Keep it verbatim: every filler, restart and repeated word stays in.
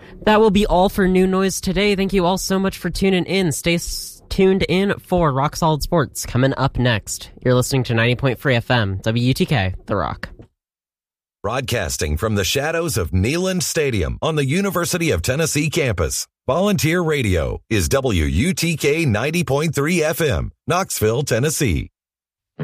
That will be all for New Noise today. Thank you all so much for tuning in. Stay s- tuned in for Rock Solid Sports coming up next. You're listening to ninety point three F M, W U T K, The Rock. Broadcasting from the shadows of Neyland Stadium on the University of Tennessee campus, Volunteer Radio is W U T K ninety point three F M, Knoxville, Tennessee.